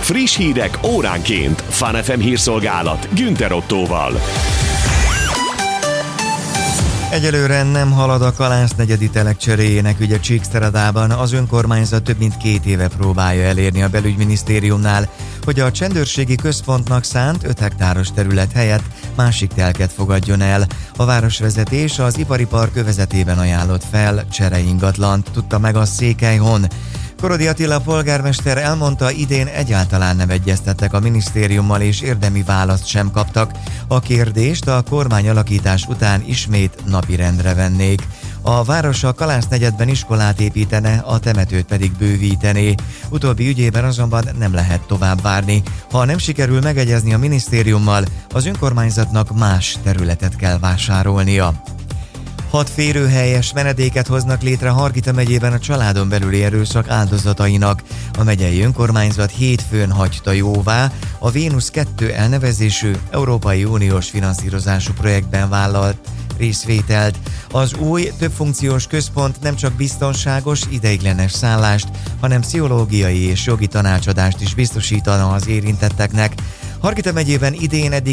Friss hírek óránként. Fun FM hírszolgálat Günther Ottóval. Egyelőre nem halad a Kalász negyedi telek cseréjének ügye Csíkszeredában. Az önkormányzat több mint 2 éve próbálja elérni a belügyminisztériumnál, hogy a csendőrségi központnak szánt 5 hektáros terület helyett másik telket fogadjon el. A városvezetés az ipari park övezetében ajánlott fel csereingatlant, tudta meg a Székelyhon. Korodi Attila polgármester elmondta, idén egyáltalán nem egyeztettek a minisztériummal és érdemi választ sem kaptak. A kérdést a kormányalakítás után ismét napirendre vennék. A város a Kalász negyedben iskolát építene, a temetőt pedig bővítené. Utóbbi ügyében azonban nem lehet tovább várni. Ha nem sikerül megegyezni a minisztériummal, az önkormányzatnak más területet kell vásárolnia. 6 férőhelyes menedéket hoznak létre Hargita megyében a családon belüli erőszak áldozatainak. A megyei önkormányzat hétfőn hagyta jóvá a Vénusz 2 elnevezésű Európai Uniós finanszírozású projektben vállalt részvételt. Az új többfunkciós központ nem csak biztonságos, ideiglenes szállást, hanem pszichológiai és jogi tanácsadást is biztosítana az érintetteknek. Hargita megyében idén eddig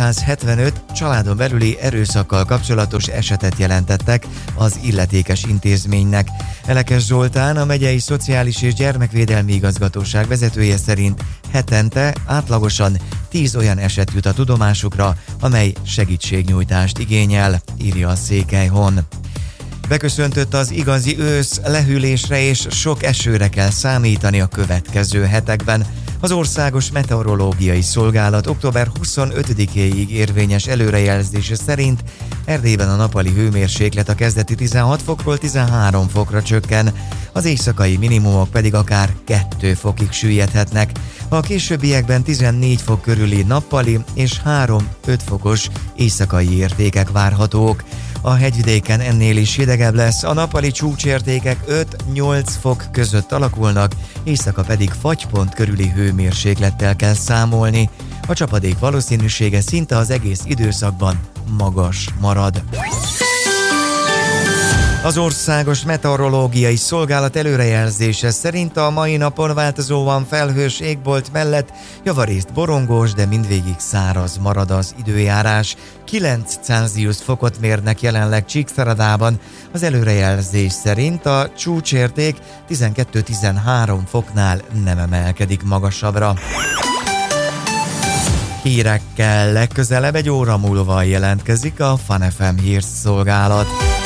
275 családon belüli erőszakkal kapcsolatos esetet jelentettek az illetékes intézménynek. Elekes Zoltán, a megyei Szociális és Gyermekvédelmi Igazgatóság vezetője szerint hetente átlagosan 10 olyan eset jut a tudomásukra, amely segítségnyújtást igényel, írja a Székelyhon. Beköszöntött az igazi ősz, lehűlésre és sok esőre kell számítani a következő hetekben. Az Országos Meteorológiai Szolgálat október 25-éig érvényes előrejelzése szerint Erdélyben a nappali hőmérséklet a kezdeti 16 fokról 13 fokra csökken, az éjszakai minimumok pedig akár 2 fokig süllyedhetnek. A későbbiekben 14 fok körüli nappali és 3-5 fokos éjszakai értékek várhatók. A hegyvidéken ennél is hidegebb lesz, a nappali csúcsértékek 5-8 fok között alakulnak, éjszaka pedig fagypont körüli hőmérséklettel kell számolni. A csapadék valószínűsége szinte az egész időszakban magas marad. Az Országos Meteorológiai Szolgálat előrejelzése szerint a mai napon változóan felhős égbolt mellett javarészt borongós, de mindvégig száraz marad az időjárás. 9 Celsius fokot mérnek jelenleg Csíkszeredában. Az előrejelzés szerint a csúcsérték 12-13 foknál nem emelkedik magasabbra. Hírekkel legközelebb egy óra múlva jelentkezik a Fun FM hírszolgálat.